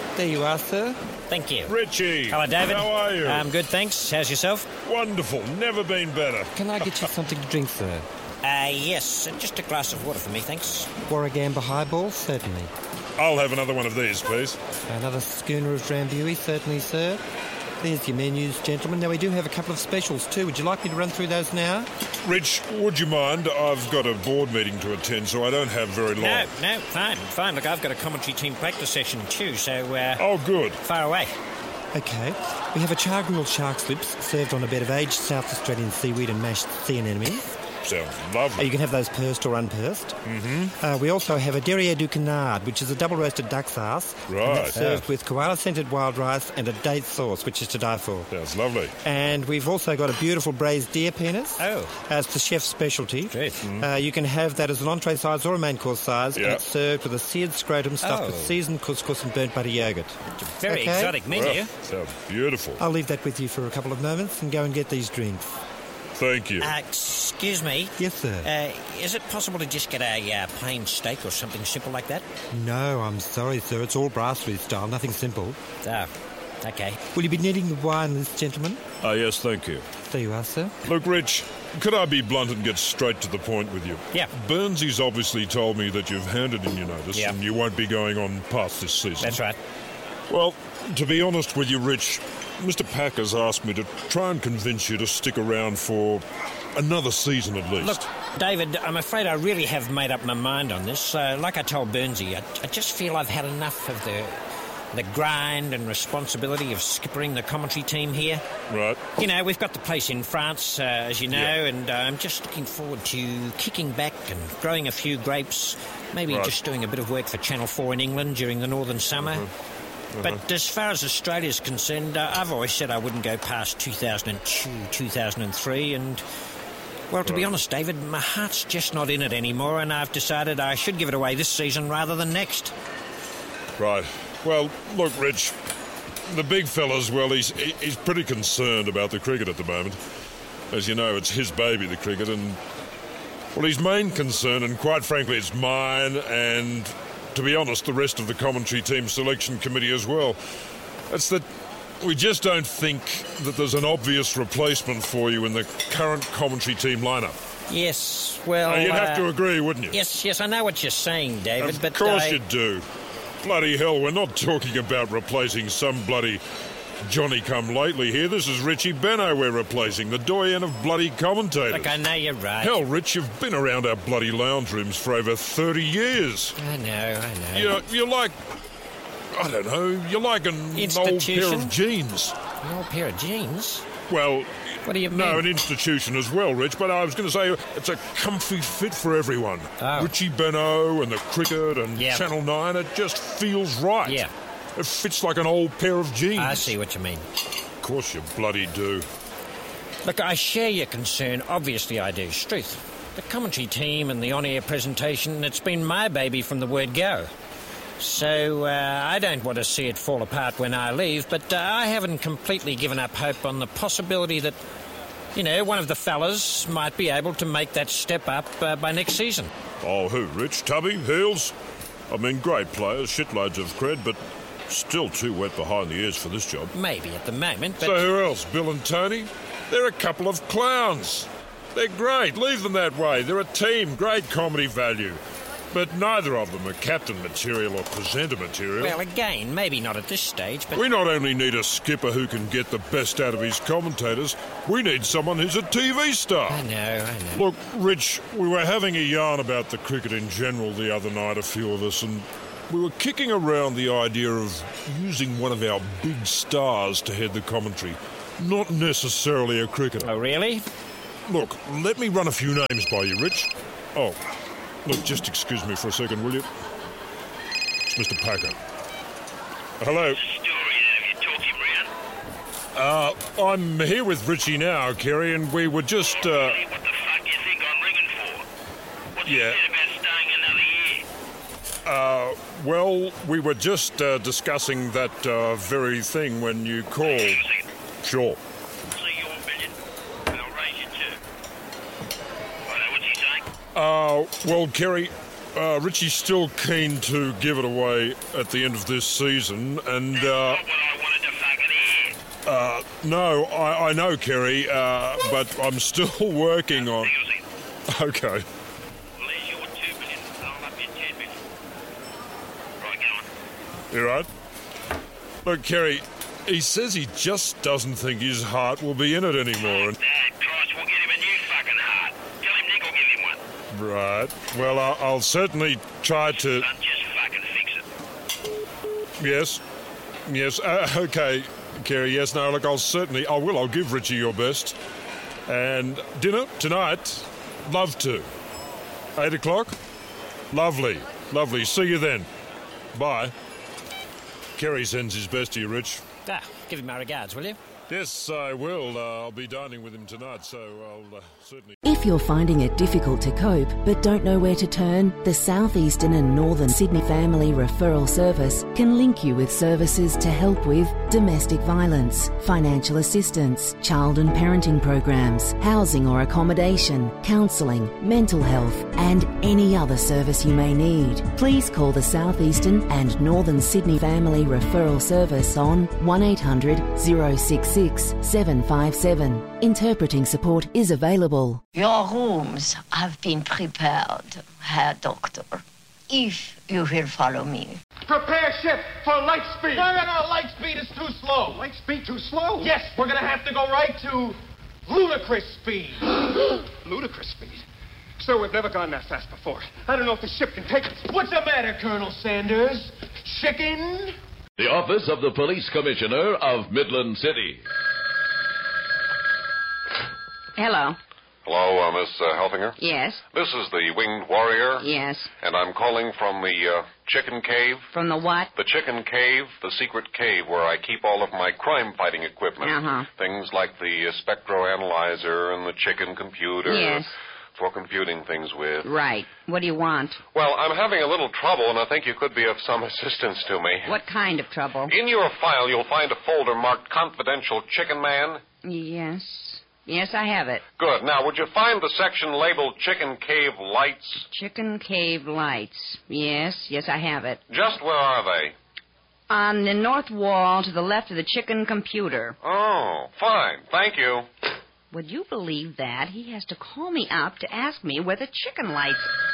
There you are, sir. Thank you. Richie. Hello, David. How are you? I'm good, thanks. How's yourself? Wonderful. Never been better. Can I get you something to drink, sir? Yes. Just a glass of water for me, thanks. Warragamba highball? Certainly. I'll have another one of these, please. Another schooner of Drambuie? Certainly, sir. There's your menus, gentlemen. Now, we do have a couple of specials, too. Would you like me to run through those now? Rich, would you mind? I've got a board meeting to attend, so I don't have very long. No, fine. Look, I've got a commentary team practice session too, so, Oh, good. far away. OK. We have a char-grilled shark slips served on a bed of aged South Australian seaweed and mashed sea anemones. Sounds lovely. You can have those pursed or unpursed. Mm-hmm. We also have a derriere du canard, which is a double-roasted duck's arse. Right. And that's served with koala-scented wild rice and a date sauce, which is to die for. Sounds lovely. And we've also got a beautiful braised deer penis. Oh. It's the chef's specialty. Great. You can have that as an entree size or a main course size, and it's served with a seared scrotum stuffed with seasoned couscous and burnt butter yoghurt. Very exotic menu. Well, sounds beautiful. I'll leave that with you for a couple of moments and go and get these drinks. Thank you. Excuse me. Yes, sir. Is it possible to just get a plain steak or something simple like that? No, I'm sorry, sir. It's all brasserie style, nothing simple. Oh, okay. Will you be needing the wine list, gentlemen? Yes, thank you. There you are, sir. Look, Rich, could I be blunt and get straight to the point with you? Yeah. Burnsy's obviously told me that you've handed in your notice and you won't be going on past this season. That's right. Well, to be honest with you, Rich, Mr. Packer's asked me to try and convince you to stick around for another season at least. Look, David, I'm afraid I really have made up my mind on this. Like I told Burnsy, I just feel I've had enough of the grind and responsibility of skippering the commentary team here. Right. You know, we've got the place in France, as you know, and I'm just looking forward to kicking back and growing a few grapes, maybe just doing a bit of work for Channel 4 in England during the northern summer. But as far as Australia's concerned, I've always said I wouldn't go past 2002, 2003, and, well, to be honest, David, my heart's just not in it anymore, and I've decided I should give it away this season rather than next. Right. Well, look, Rich, the big fella's, well, he's pretty concerned about the cricket at the moment. As you know, it's his baby, the cricket, and, well, his main concern, and quite frankly, it's mine and, to be honest, the rest of the commentary team selection committee as well. It's that we just don't think that there's an obvious replacement for you in the current commentary team lineup. Yes, well... You'd have to agree, wouldn't you? Yes, I know what you're saying, David, but... Of course you do. Bloody hell, we're not talking about replacing some bloody Johnny-come-lately here. This is Richie Benno we're replacing, the doyen of bloody commentators. Look, I know you're right. Hell, Rich, you've been around our bloody lounge rooms for over 30 years. I know. You're like... I don't know, you're like an old pair of jeans. An old pair of jeans? Well... What do you mean? No, an institution as well, Rich, but I was going to say it's a comfy fit for everyone. Oh. Richie Benno and the cricket and Channel 9, it just feels right. Yeah. It fits like an old pair of jeans. I see what you mean. Of course you bloody do. Look, I share your concern. Obviously I do. Struth. The commentary team and the on-air presentation, it's been my baby from the word go. So I don't want to see it fall apart when I leave, but I haven't completely given up hope on the possibility that, you know, one of the fellas might be able to make that step up by next season. Oh, who, Rich? Tubby? Heels? I mean, great players, shitloads of cred, but still too wet behind the ears for this job. Maybe at the moment, but... So who else? Bill and Tony? They're a couple of clowns. They're great. Leave them that way. They're a team. Great comedy value. But neither of them are captain material or presenter material. Well, again, maybe not at this stage, but... We not only need a skipper who can get the best out of his commentators, we need someone who's a TV star. I know. Look, Rich, we were having a yarn about the cricket in general the other night, a few of us, and we were kicking around the idea of using one of our big stars to head the commentary. Not necessarily a cricketer. Oh, really? Look, let me run a few names by you, Rich. Oh... Look, just excuse me for a second, will you? It's Mr. Packer. Hello. I'm here with Richie now, Kerry, and we were just, What the fuck do you think I'm ringing for? What do you said about staying another year? Well, we were just discussing that very thing when you called. Sure. See your million, and I'll raise you too. Righto, what's he saying? Well, Kerry, Richie's still keen to give it away at the end of this season, and... That's not what I wanted to fucking hear. No, I know, Kerry, but I'm still working on... Easy. Okay. Well, there's your 2 million. I'll up your 10 million. Right, go on. You right? Look, Kerry, he says he just doesn't think his heart will be in it anymore. Dad, Christ, we'll get him a new fucking heart. Tell him Nick will give him one. Right. Well, I'll certainly try to... Son, just fucking fix it. Yes. Yes. Okay, Kerry. Yes. No. Look, I'll give Richie your best. And dinner tonight. Love to. 8 o'clock. Lovely. Lovely. See you then. Bye. Kerry sends his best to you, Rich. Give him my regards, will you? Yes, I will. I'll be dining with him tonight, so I'll certainly... If you're finding it difficult to cope but don't know where to turn, the South Eastern and Northern Sydney Family Referral Service can link you with services to help with domestic violence, financial assistance, child and parenting programs, housing or accommodation, counselling, mental health and any other service you may need. Please call the South Eastern and Northern Sydney Family Referral Service on 1800 066 757. Interpreting support is available. Your rooms have been prepared, Herr Doctor, if you will follow me. Prepare ship for light speed. No, light speed is too slow. Light speed too slow? Yes, we're gonna have to go right to ludicrous speed. Ludicrous speed? Sir, we've never gone that fast before. I don't know if the ship can take us. What's the matter, Colonel Sanders? Chicken? The Office of the Police Commissioner of Midland City. Hello. Hello, Miss Helfinger? Yes. This is the Winged Warrior. Yes. And I'm calling from the Chicken Cave. From the what? The Chicken Cave, the secret cave where I keep all of my crime-fighting equipment. Uh-huh. Things like the spectroanalyzer and the chicken computer. Yes. For computing things with. Right. What do you want? Well, I'm having a little trouble, and I think you could be of some assistance to me. What kind of trouble? In your file, you'll find a folder marked Confidential Chicken Man. Yes. Yes, I have it. Good. Now, would you find the section labeled Chicken Cave Lights? Chicken Cave Lights. Yes, I have it. Just where are they? On the north wall to the left of the chicken computer. Oh, fine. Thank you. Would you believe that? He has to call me up to ask me where the chicken lights...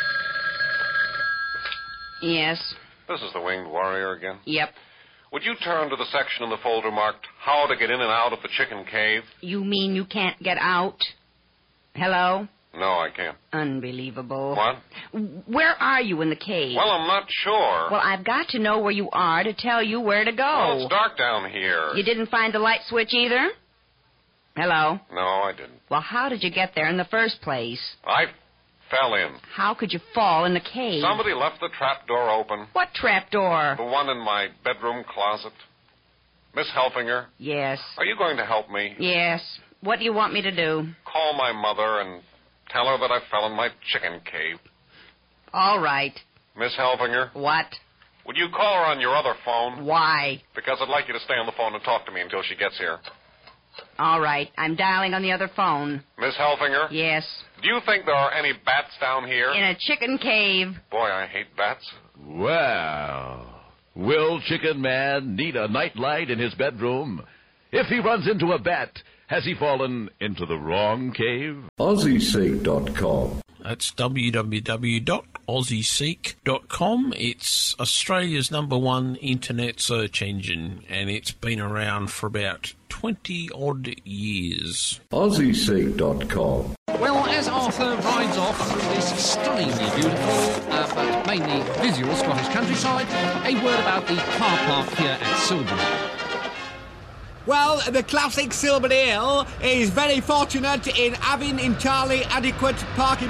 Yes. This is the Winged Warrior again? Yep. Would you turn to the section in the folder marked How to Get In and Out of the Chicken Cave? You mean you can't get out? Hello? No, I can't. Unbelievable. What? Where are you in the cave? Well, I'm not sure. Well, I've got to know where you are to tell you where to go. Well, it's dark down here. You didn't find the light switch either? Hello? No, I didn't. Well, how did you get there in the first place? I fell in. How could you fall in the cave? Somebody left the trap door open. What trap door? The one in my bedroom closet. Miss Helfinger? Yes. Are you going to help me? Yes. What do you want me to do? Call my mother and tell her that I fell in my chicken cave. All right. Miss Helfinger? What? Would you call her on your other phone? Why? Because I'd like you to stay on the phone and talk to me until she gets here. All right. I'm dialing on the other phone. Miss Helfinger? Yes. Do you think there are any bats down here? In a chicken cave. Boy, I hate bats. Well, will Chicken Man need a nightlight in his bedroom? If he runs into a bat, has he fallen into the wrong cave? AussieSeek.com. That's www.aussieseek.com. It's Australia's #1 internet search engine, and it's been around for about 20-odd years. AussieSeek.com. Well, as Arthur rides off through this stunningly beautiful, but mainly visual Scottish countryside, a word about the car park here at Silberdale. Well, the classic Silberdale is very fortunate in having entirely adequate parking